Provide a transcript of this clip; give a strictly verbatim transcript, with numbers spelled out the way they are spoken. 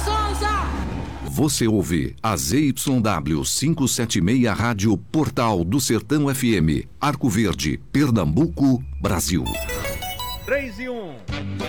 Você ouve a Z Y W quinhentos e setenta e seis Rádio Portal do Sertão F M, Arco Verde, Pernambuco, Brasil. três e um.